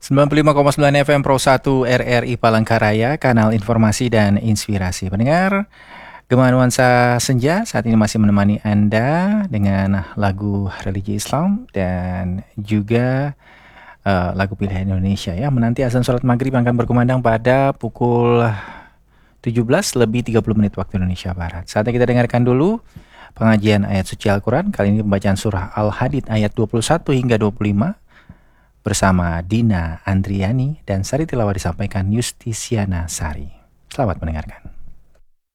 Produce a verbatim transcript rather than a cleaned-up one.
sembilan puluh lima koma sembilan F M Pro satu R R I Palangkaraya, kanal informasi dan inspirasi. Pendengar, Gema Nuansa Senja saat ini masih menemani Anda dengan lagu religi Islam dan juga uh, lagu pilihan Indonesia ya. Menanti azan sholat maghrib akan berkumandang pada pukul tujuh belas lebih tiga puluh menit waktu Indonesia Barat. Saatnya kita dengarkan dulu pengajian ayat suci Al-Quran. Kali ini pembacaan surah Al-Hadid ayat dua puluh satu hingga dua puluh lima bersama Dina Andriani, dan sari tilawah disampaikan Justisiana Sari. Selamat mendengarkan.